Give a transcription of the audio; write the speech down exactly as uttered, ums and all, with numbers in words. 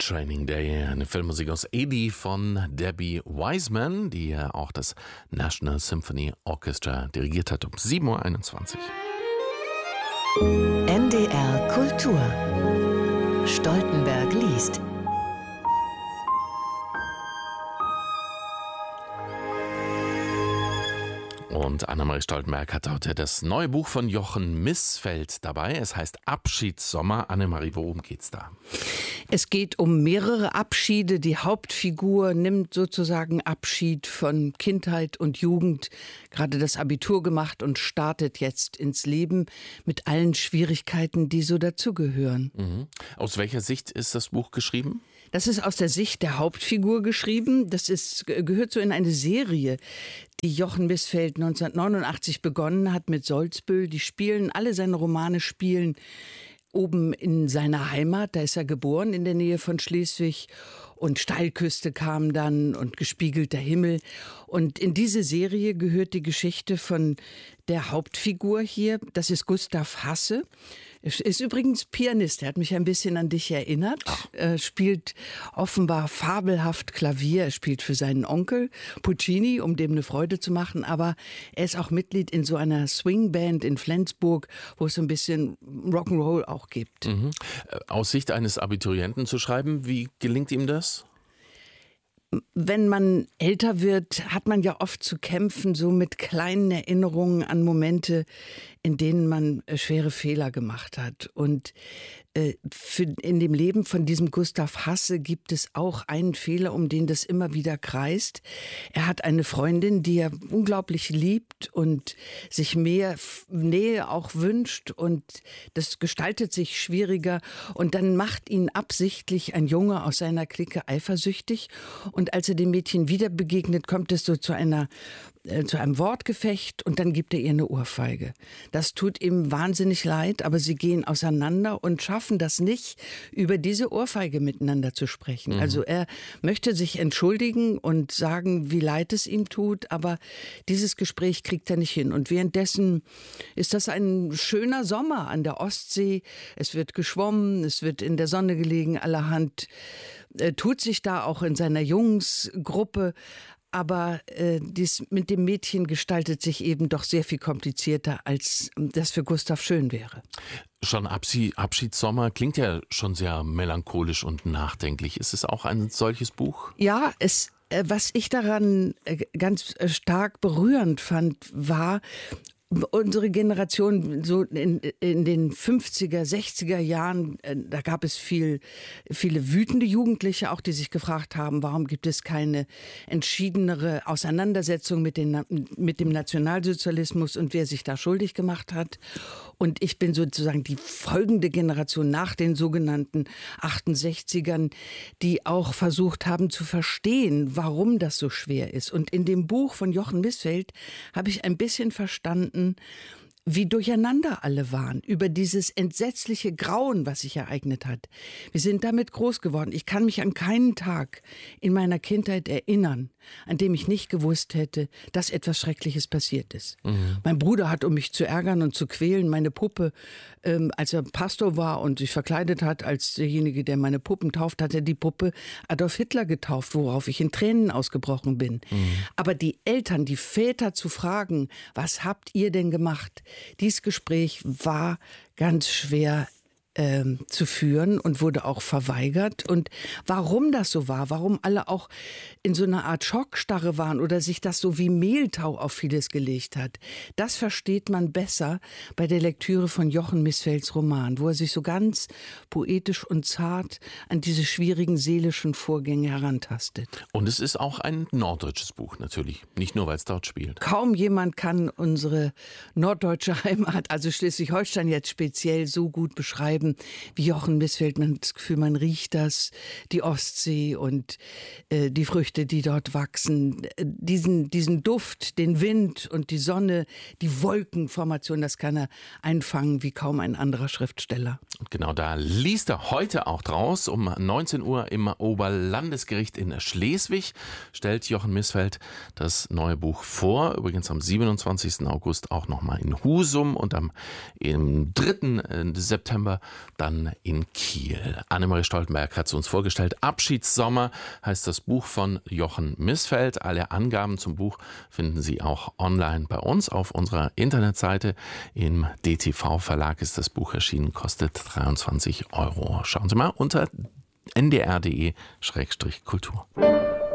Training Day, eine Filmmusik aus Eddie von Debbie Wiseman, die ja auch das National Symphony Orchestra dirigiert hat, um sieben Uhr einundzwanzig. N D R Kultur. Stoltenberg liest. Und Annemarie Stoltenberg hat heute das neue Buch von Jochen Missfeld dabei. Es heißt Abschiedssommer. Annemarie, worum geht's da? Es geht um mehrere Abschiede. Die Hauptfigur nimmt sozusagen Abschied von Kindheit und Jugend, gerade das Abitur gemacht und startet jetzt ins Leben mit allen Schwierigkeiten, die so dazugehören. Mhm. Aus welcher Sicht ist das Buch geschrieben? Das ist aus der Sicht der Hauptfigur geschrieben. Das ist, gehört so in eine Serie, die Jochen Missfeld neunzehnhundertneunundachtzig begonnen hat mit Solzbüll. Die spielen, alle seine Romane spielen oben in seiner Heimat. Da ist er geboren, in der Nähe von Schleswig. Und Steilküste kam dann und Gespiegelter Himmel. Und in diese Serie gehört die Geschichte von der Hauptfigur hier. Das ist Gustav Hasse. Er ist übrigens Pianist. Er hat mich ein bisschen an dich erinnert. Er spielt offenbar fabelhaft Klavier. Er spielt für seinen Onkel Puccini, um dem eine Freude zu machen. Aber er ist auch Mitglied in so einer Swingband in Flensburg, wo es so ein bisschen Rock'n'Roll auch gibt. Mhm. Aus Sicht eines Abiturienten zu schreiben, wie gelingt ihm das? Wenn man älter wird, hat man ja oft zu kämpfen, so mit kleinen Erinnerungen an Momente, in denen man äh, schwere Fehler gemacht hat. Und äh, für, in dem Leben von diesem Gustav Hasse gibt es auch einen Fehler, um den das immer wieder kreist. Er hat eine Freundin, die er unglaublich liebt und sich mehr Nähe auch wünscht. Und das gestaltet sich schwieriger. Und dann macht ihn absichtlich ein Junge aus seiner Clique eifersüchtig. Und als er dem Mädchen wieder begegnet, kommt es so zu einer äh, zu einem Wortgefecht und dann gibt er ihr eine Ohrfeige. Das tut ihm wahnsinnig leid, aber sie gehen auseinander und schaffen das nicht, über diese Ohrfeige miteinander zu sprechen. Mhm. Also er möchte sich entschuldigen und sagen, wie leid es ihm tut, aber dieses Gespräch kriegt er nicht hin. Und währenddessen ist das ein schöner Sommer an der Ostsee. Es wird geschwommen, es wird in der Sonne gelegen, allerhand äh, tut sich da auch in seiner Jungsgruppe. Aber äh, dies mit dem Mädchen gestaltet sich eben doch sehr viel komplizierter, als das für Gustav schön wäre. Schon Abschied, Abschiedssommer klingt ja schon sehr melancholisch und nachdenklich. Ist es auch ein solches Buch? Ja, es, äh, was ich daran äh, ganz äh, stark berührend fand, war, unsere Generation, so in, in den fünfziger, sechziger Jahren, da gab es viel, viele wütende Jugendliche, auch die sich gefragt haben, warum gibt es keine entschiedenere Auseinandersetzung mit, den, mit dem Nationalsozialismus und wer sich da schuldig gemacht hat. Und ich bin sozusagen die folgende Generation nach den sogenannten achtundsechzigern, die auch versucht haben zu verstehen, warum das so schwer ist. Und in dem Buch von Jochen Missfeld habe ich ein bisschen verstanden, wie durcheinander alle waren über dieses entsetzliche Grauen, was sich ereignet hat. Wir sind damit groß geworden. Ich kann mich an keinen Tag in meiner Kindheit erinnern, an dem ich nicht gewusst hätte, dass etwas Schreckliches passiert ist. Mhm. Mein Bruder hat, um mich zu ärgern und zu quälen, meine Puppe, ähm, als er Pastor war und sich verkleidet hat als derjenige, der meine Puppen tauft, hat er die Puppe Adolf Hitler getauft, worauf ich in Tränen ausgebrochen bin. Mhm. Aber die Eltern, die Väter zu fragen, was habt ihr denn gemacht? Dieses Gespräch war ganz schwer ähm, zu führen und wurde auch verweigert. Und warum das so war, warum alle auch in so einer Art Schockstarre waren oder sich das so wie Mehltau auf vieles gelegt hat, das versteht man besser bei der Lektüre von Jochen Missfelds Roman, wo er sich so ganz poetisch und zart an diese schwierigen seelischen Vorgänge herantastet. Und es ist auch ein norddeutsches Buch natürlich, nicht nur, weil es dort spielt. Kaum jemand kann unsere norddeutsche Heimat, also Schleswig-Holstein jetzt speziell, so gut beschreiben wie Jochen Missfeld. Man hat das Gefühl, man riecht das, die Ostsee und äh, die Früchte, die dort wachsen. Diesen, diesen Duft, den Wind und die Sonne, die Wolkenformation, das kann er einfangen wie kaum ein anderer Schriftsteller. Und genau da liest er heute auch draus. Um neunzehn Uhr im Oberlandesgericht in Schleswig stellt Jochen Missfeld das neue Buch vor. Übrigens am siebenundzwanzigsten August auch nochmal in Husum und am im dritten September dann in Kiel. Annemarie Stoltenberg hat es uns vorgestellt. Abschiedssommer heißt das Buch von Jochen Missfeld. Alle Angaben zum Buch finden Sie auch online bei uns auf unserer Internetseite. Im D T V-Verlag ist das Buch erschienen, kostet dreiundzwanzig Euro. Schauen Sie mal unter n d r punkt d e slash kultur.